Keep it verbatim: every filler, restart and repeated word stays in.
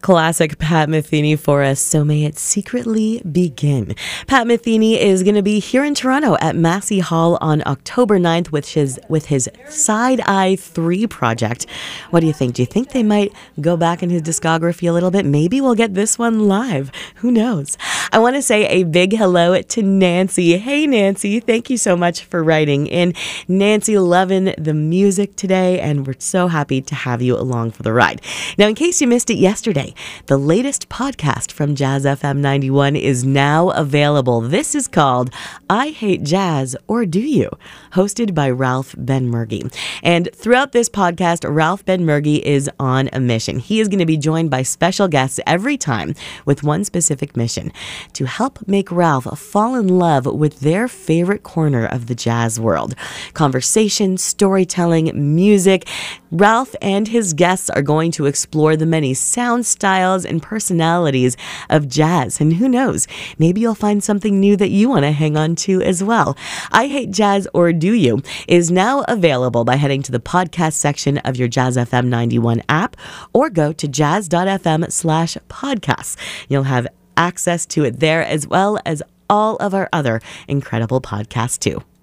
classic Pat Metheny for us, so may it secretly begin. Pat Metheny is going to be here in Toronto at Massey Hall on October ninth with his, with his Side Eye three project. What do you think? Do you think they might go back in his discography a little bit? Maybe we'll get this one live. Who knows? I want to say a big hello to Nancy. Hey, Nancy. Thank you so much for writing in. Nancy, loving the music today, and we're so happy to have you along for the ride. Now, in case you missed it yesterday, the latest podcast from Jazz F M ninety-one is now available. This is called I Hate Jazz, or Do You? Hosted by Ralph Benmergui. And throughout this podcast, Ralph Benmergui is on a mission. He is going to be joined by special guests every time with one specific mission: to help make Ralph fall in love with their favorite corner of the jazz world. Conversation, storytelling, music. Ralph and his guests are going to explore the many sound styles and personalities of jazz. And who knows, maybe you'll find something new that you want to hang on to as well. I Hate Jazz, or Do You? Is now available by heading to the podcast section of your Jazz F M ninety-one app, or go to jazz.fm slash podcasts. You'll have access to it there, as well as all of our other incredible podcasts too.